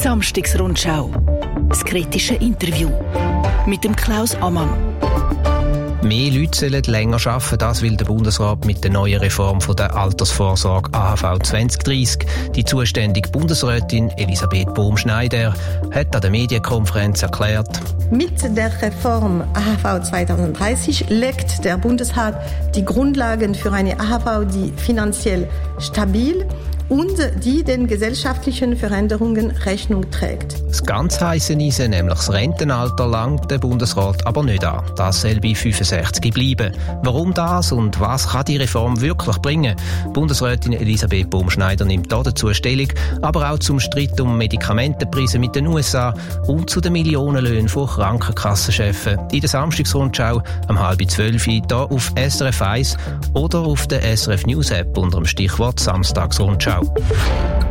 Samstagsrundschau. Das kritische Interview mit dem Klaus Ammann. Mehr Leute sollen länger arbeiten, das will der Bundesrat mit der neuen Reform von der Altersvorsorge AHV 2030. Die zuständige Bundesrätin Elisabeth Bohm-Schneider hat an der Medienkonferenz erklärt: Mit der Reform AHV 2030 legt der Bundesrat die Grundlagen für eine AHV, die finanziell stabil und die den gesellschaftlichen Veränderungen Rechnung trägt. Das ganz heisse Eisen, nämlich das Rentenalter, langt der Bundesrat aber nicht an. Das soll bei 65 bleiben. Warum das und was kann die Reform wirklich bringen? Bundesrätin Elisabeth Bohm-Schneider nimmt dazu Stellung, aber auch zum Streit um Medikamentenpreise mit den USA und zu den Millionenlöhnen von Krankenkassenchefen in der Samstagsrundschau um 11:30 hier auf SRF 1 oder auf der SRF News App unter dem Stichwort Samstagsrundschau.